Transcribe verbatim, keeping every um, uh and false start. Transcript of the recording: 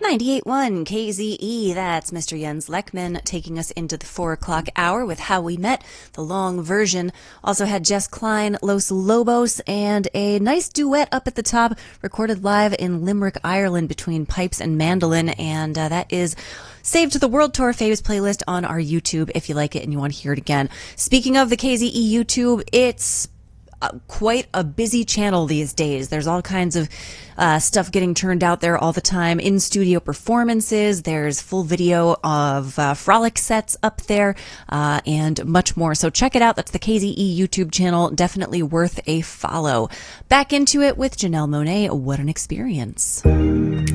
ninety-eight point one K Z E, that's Mister Jens Lekman taking us into the four o'clock hour with How We Met, the long version. Also had Jess Klein, Los Lobos, and a nice duet up at the top, recorded live in Limerick, Ireland, between pipes and mandolin, and uh, that is saved to the World Tour Faves playlist on our YouTube if you like it and you want to hear it again. Speaking of the K Z E YouTube, it's Uh, quite a busy channel these days. There's all kinds of uh, stuff getting turned out there all the time. In-studio performances, there's full video of uh, frolic sets up there, uh, and much more. So check it out. That's the K Z E YouTube channel. Definitely worth a follow. Back into it with Janelle Monáe. What an experience.